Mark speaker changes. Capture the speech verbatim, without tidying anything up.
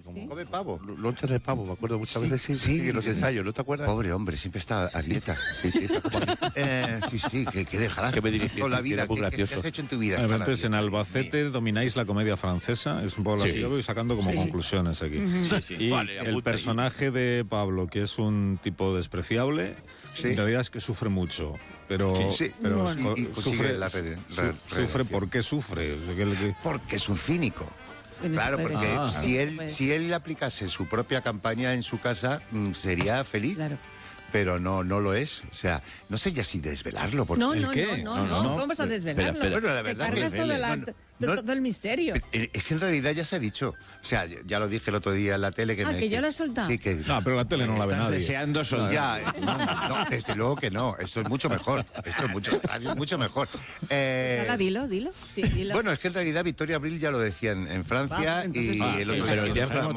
Speaker 1: como...
Speaker 2: Come pavo.
Speaker 1: Lonchas de pavo, me acuerdo muchas
Speaker 2: Sí,
Speaker 1: veces sí,
Speaker 2: sí,
Speaker 1: sí, en los ensayos, ¿no te acuerdas?
Speaker 2: Pobre hombre, siempre está a dieta.
Speaker 1: Sí, sí, está como...
Speaker 2: Eh, sí, sí, que, que dejarás
Speaker 1: Que me dirigiste,
Speaker 2: con la
Speaker 1: sí,
Speaker 2: vida.
Speaker 1: era muy
Speaker 2: ¿Qué, qué- qué
Speaker 1: gracioso.
Speaker 2: has hecho en tu vida?
Speaker 3: Bueno,
Speaker 2: Está la
Speaker 3: entonces en
Speaker 2: dieta,
Speaker 3: Albacete
Speaker 2: Dios mío.
Speaker 3: domináis la comedia francesa, es un poco así,
Speaker 1: Sí.
Speaker 3: yo voy sacando como
Speaker 1: Sí, sí.
Speaker 3: conclusiones aquí.
Speaker 1: Sí, sí.
Speaker 3: Y
Speaker 1: Vale,
Speaker 3: el
Speaker 1: apunta ahí.
Speaker 3: personaje de Pablo, que es un tipo despreciable,
Speaker 2: Sí.
Speaker 3: en realidad es que sufre mucho. Pero,
Speaker 2: Sí,
Speaker 3: pero
Speaker 2: bueno.
Speaker 3: es-
Speaker 2: y- y consigue
Speaker 3: sufre,
Speaker 2: la rede-
Speaker 3: su-
Speaker 2: re-
Speaker 3: sufre
Speaker 2: redención.
Speaker 3: ¿por qué sufre? O sea, que el-
Speaker 2: Porque es un cínico.
Speaker 4: Bueno,
Speaker 2: Claro,
Speaker 4: se puede
Speaker 2: porque
Speaker 3: Ah.
Speaker 2: si él
Speaker 4: puede.
Speaker 2: si él aplicase su propia campaña en su casa, mm, sería feliz.
Speaker 4: Claro.
Speaker 2: Pero no no lo es. O sea, no sé ya si desvelarlo. Porque
Speaker 4: No,
Speaker 3: ¿El
Speaker 4: no,
Speaker 3: qué?
Speaker 4: no,
Speaker 3: No,
Speaker 4: no,
Speaker 3: no,
Speaker 4: no,
Speaker 3: no.
Speaker 4: ¿cómo vas a desvelarlo?
Speaker 1: Espera, espera.
Speaker 2: Bueno, la
Speaker 4: Te
Speaker 2: verdad
Speaker 4: cargas
Speaker 2: que-
Speaker 4: todo, la-
Speaker 2: no,
Speaker 4: de-
Speaker 2: no-
Speaker 4: todo el misterio.
Speaker 2: Eh, Es que en realidad ya se ha dicho. O sea, ya lo dije el otro día en la tele. Que
Speaker 4: Ah,
Speaker 2: me-
Speaker 4: que ya lo has soltado.
Speaker 2: Sí, que...
Speaker 3: No, pero la tele no la ve
Speaker 5: Estás
Speaker 3: nadie.
Speaker 5: deseando soltar.
Speaker 2: Ya, eh, no, no, desde luego que no. Esto es mucho mejor. Esto es mucho, radio es mucho mejor. Eh,
Speaker 4: Ahora dilo, dilo. Sí, dilo.
Speaker 2: bueno, es que en realidad Victoria Abril ya lo decía en, en Francia
Speaker 4: Ah, entonces-
Speaker 2: y
Speaker 4: Ah,
Speaker 2: el otro
Speaker 1: pero
Speaker 2: día
Speaker 1: el día
Speaker 2: lo
Speaker 1: en Francia-